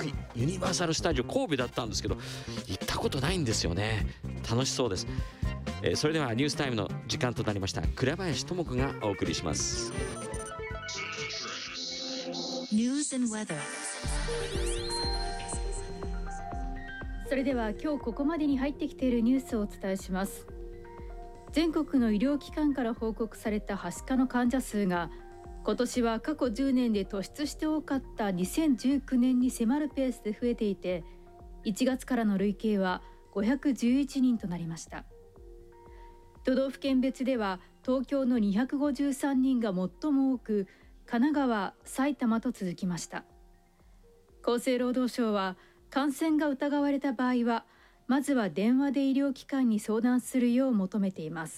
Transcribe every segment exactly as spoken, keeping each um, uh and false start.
ユニバーサルスタジオ神戸だったんですけど、行ったことないんですよね。楽しそうです。えー、それではニュースタイムの時間となりました。倉林智子がお送りします。 News and weather。 それでは今日ここまでに入ってきているニュースをお伝えします。全国の医療機関から報告されたはしかの患者数が今年は過去じゅうねんで突出して多かったにせんじゅうきゅうねんに迫るペースで増えていて、いちがつからの累計はごひゃくじゅういちにんとなりました。都道府県別では東京のにひゃくごじゅうさんにんが最も多く、神奈川、埼玉と続きました。厚生労働省は感染が疑われた場合はまずは電話で医療機関に相談するよう求めています。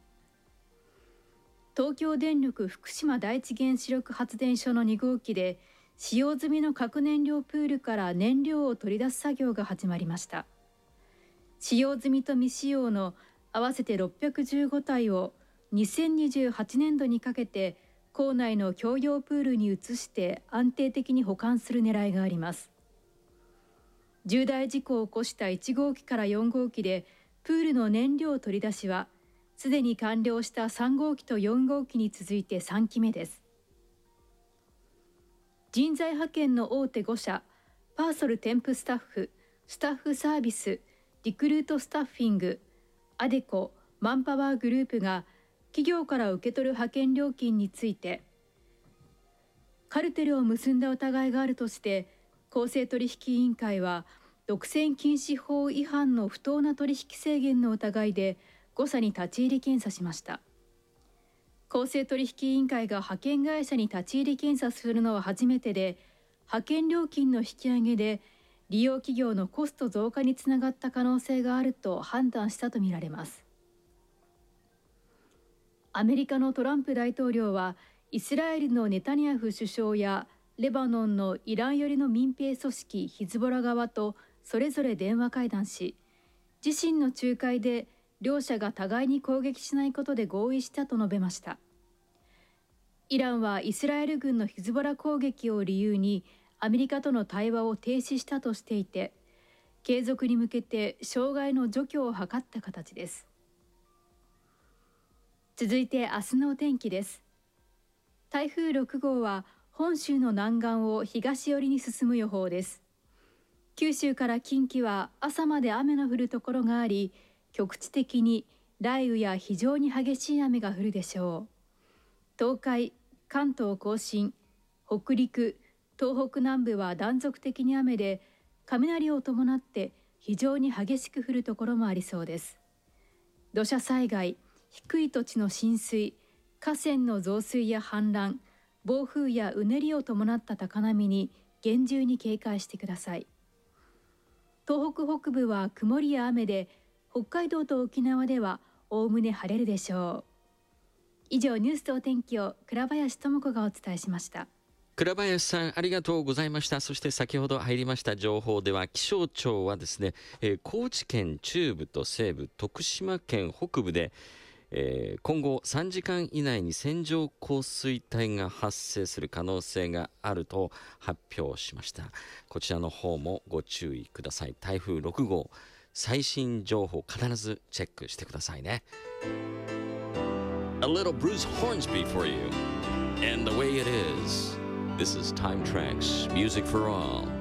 東京電力福島第一原子力発電所のにごうきで使用済みの核燃料プールから燃料を取り出す作業が始まりました。使用済みと未使用の合わせてろっぴゃくじゅうごたいをにせんにじゅうはちねんどにかけて構内の共用プールに移して安定的に保管する狙いがあります。重大事故を起こしたいちごうきからよんごうきでプールの燃料取り出しはすでに完了したさんごうきとよんごうきに続いてさんきめです。人材派遣の大手ごしゃ、パーソル添付スタッフ、スタッフサービス、リクルートスタッフィング、アデコ、マンパワーグループが企業から受け取る派遣料金についてカルテルを結んだ疑いがあるとして公正取引委員会は独占禁止法違反の不当な取引制限の疑いでごさに立ち入り検査しました。公正取引委員会が派遣会社に立ち入り検査するのは初めてで、派遣料金の引き上げで利用企業のコスト増加につながった可能性があると判断したとみられます。アメリカのトランプ大統領はイスラエルのネタニヤフ首相やレバノンのイラン寄りの民兵組織ヒズボラ側とそれぞれ電話会談し、自身の仲介で両者が互いに攻撃しないことで合意したと述べました。イランはイスラエル軍のヒズボラ攻撃を理由にアメリカとの対話を停止したとしていて、継続に向けて障害の除去を図った形です。続いて明日のお天気です。台風ろくごうは本州の南岸を東寄りに進む予報です。九州から近畿は朝まで雨の降るところがあり、局地的に雷雨や非常に激しい雨が降るでしょう。東海、関東甲信、北陸、東北南部は断続的に雨で、雷を伴って非常に激しく降るところもありそうです。土砂災害、低い土地の浸水、河川の増水や氾濫、暴風やうねりを伴った高波に厳重に警戒してください。東北北部は曇りや雨で、北海道と沖縄ではおおむね晴れるでしょう。以上、ニュースとお天気を倉林智子がお伝えしました。 倉林さん、ありがとうございました。そして先ほど入りました情報では、気象庁はですね、えー、高知県中部と西部、徳島県北部で、えー、今後さんじかん以内に線状降水帯が発生する可能性があると発表しました。こちらの方もご注意ください。台風ろくごう、最新情報必ずチェックしてくださいね。A little Bruce Hornsby for you. And the way it is. This is Time Tracks, Music for All.